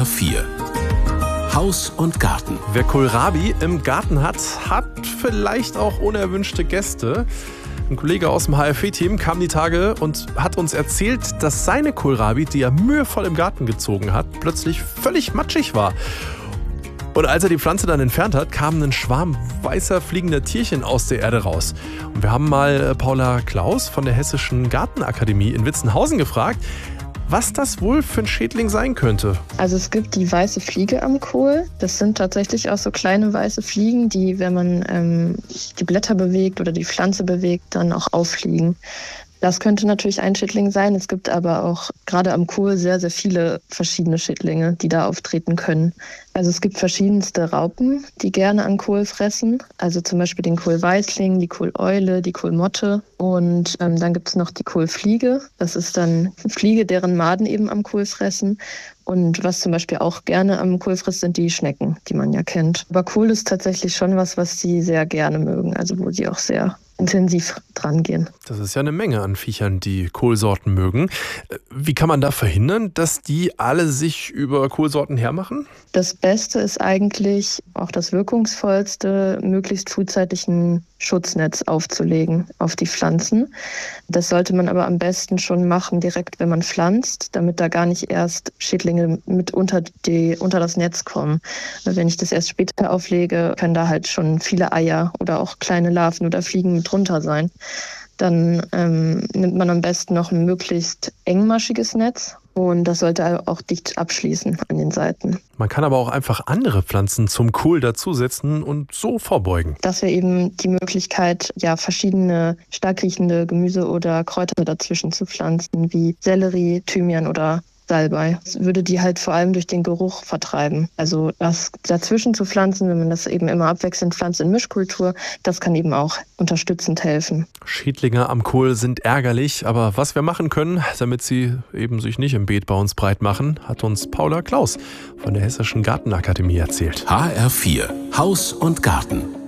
HR4 Haus und Garten. Wer Kohlrabi im Garten hat, hat vielleicht auch unerwünschte Gäste. Ein Kollege aus dem HR4-Team kam die Tage und hat uns erzählt, dass seine Kohlrabi, die er mühevoll im Garten gezogen hat, plötzlich völlig matschig war. Und als er die Pflanze dann entfernt hat, kam ein Schwarm weißer fliegender Tierchen aus der Erde raus. Und wir haben mal Paula Klaus von der Hessischen Gartenakademie in Witzenhausen gefragt, was das wohl für ein Schädling sein könnte. Also es gibt die weiße Fliege am Kohl. Das sind tatsächlich auch so kleine weiße Fliegen, die, wenn man die Blätter bewegt oder die Pflanze bewegt, dann auch auffliegen. Das könnte natürlich ein Schädling sein. Es gibt aber auch gerade am Kohl sehr, sehr viele verschiedene Schädlinge, die da auftreten können. Also es gibt verschiedenste Raupen, die gerne an Kohl fressen. Also zum Beispiel den Kohlweißling, die Kohleule, die Kohlmotte. Und dann gibt es noch die Kohlfliege. Das ist dann eine Fliege, deren Maden eben am Kohl fressen. Und was zum Beispiel auch gerne am Kohl frisst, sind die Schnecken, die man ja kennt. Aber Kohl ist tatsächlich schon was sie sehr gerne mögen, also wo sie auch sehr intensiv dran gehen. Das ist ja eine Menge an Viechern, die Kohlsorten mögen. Wie kann man da verhindern, dass die alle sich über Kohlsorten hermachen? Das Beste ist eigentlich, auch das Wirkungsvollste, möglichst frühzeitig ein Schutznetz aufzulegen auf die Pflanzen. Das sollte man aber am besten schon machen, direkt wenn man pflanzt, damit da gar nicht erst Schädlinge mit unter das Netz kommen. Weil wenn ich das erst später auflege, können da halt schon viele Eier oder auch kleine Larven oder Fliegen mit drunter sein. Dann nimmt man am besten noch ein möglichst engmaschiges Netz. Und das sollte auch dicht abschließen an den Seiten. Man kann aber auch einfach andere Pflanzen zum Kohl dazusetzen und so vorbeugen. Das wäre eben die Möglichkeit, ja, verschiedene stark riechende Gemüse oder Kräuter dazwischen zu pflanzen, wie Sellerie, Thymian oder Salbei. Das würde die halt vor allem durch den Geruch vertreiben. Also das dazwischen zu pflanzen, wenn man das eben immer abwechselnd pflanzt in Mischkultur, das kann eben auch unterstützend helfen. Schädlinge am Kohl sind ärgerlich, aber was wir machen können, damit sie eben sich nicht im Beet bei uns breit machen, hat uns Paula Klaus von der Hessischen Gartenakademie erzählt. HR4 Haus und Garten.